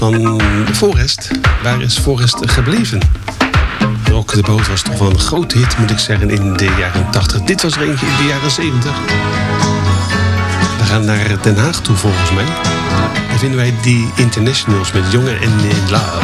van Forrest. Waar is Forrest gebleven? Rock the Boat was toch wel een grote hit, moet ik zeggen, in de jaren 80. Dit was er eentje in de jaren 70. We gaan naar Den Haag toe, volgens mij. Daar vinden wij die Internationals met Jongen en in Love.